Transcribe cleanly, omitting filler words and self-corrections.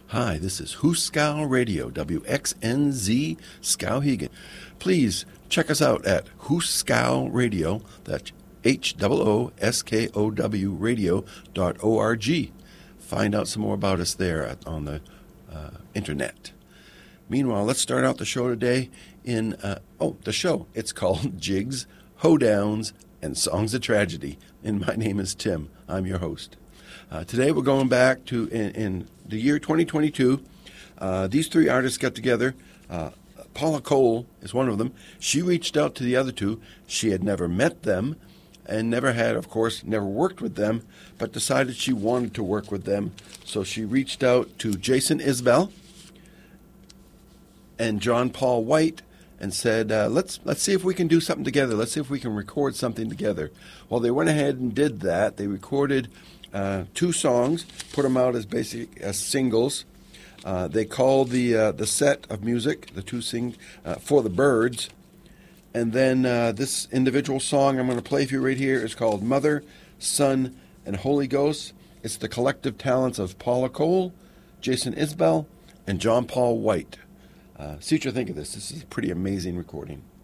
Hi, this is Hooskow Radio, WXNZ Skowhegan. Please check us out at Hooskow Radio, that's HOOSKOW radio.org. Find out some more about us there on the internet. Meanwhile, let's start out the show today in, the show. It's called Jigs, Hoedowns, and Songs of Tragedy. And my name is Tim. I'm your host. Today we're going back to in the year 2022. These three artists got together. Paula Cole is one of them. She reached out to the other two. She had never met them and never worked with them, but decided she wanted to work with them. So she reached out to Jason Isbell and John Paul White and said, let's see if we can do something together. Let's see if we can record something together. Well, they went ahead and did that. They recorded 2 songs, put them out as singles. They called the set of music, the 2 For the Birds. And then this individual song I'm going to play for you right here is called Mother, Son, and Holy Ghost. It's the collective talents of Paula Cole, Jason Isbell, and John Paul White. See what you think of this. This is a pretty amazing recording.